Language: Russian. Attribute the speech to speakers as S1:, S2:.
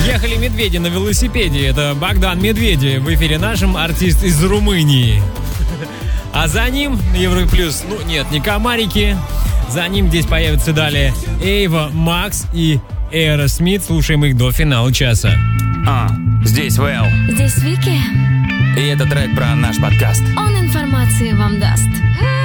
S1: Ехали медведи на велосипеде. Это Богдан Медведи. В эфире нашем, артист из Румынии. А за ним Европа Плюс. Ну нет, не комарики. За ним здесь появятся далее Эйва, Макс и Aerosmith. Слушаем их до финала часа.
S2: Здесь Вэл.
S3: Здесь Вики.
S2: И это трек про наш подкаст.
S3: Он информации вам даст.